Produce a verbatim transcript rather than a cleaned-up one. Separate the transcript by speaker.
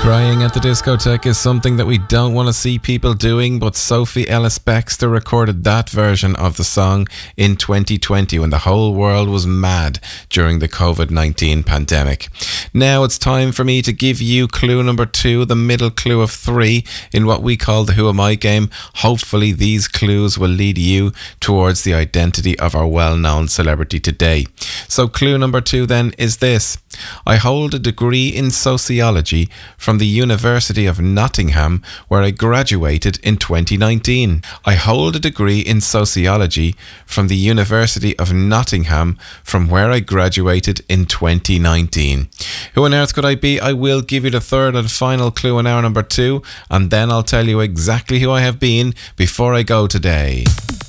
Speaker 1: Crying at the discotheque is something that we don't want to see people doing, but Sophie Ellis-Bextor recorded that version of the song in twenty twenty when the whole world was mad during the covid nineteen pandemic. Now it's time for me to give you clue number two, the middle clue of three in what we call the Who Am I game. Hopefully these clues will lead you towards the identity of our well-known celebrity today. So clue number two then is this. I hold a degree in sociology from the University of Nottingham, where I graduated in twenty nineteen. I hold a degree in sociology from the University of Nottingham, from where I graduated in twenty nineteen. Who on earth could I be? I will give you the third and final clue in hour number two, and then I'll tell you exactly who I have been before I go today.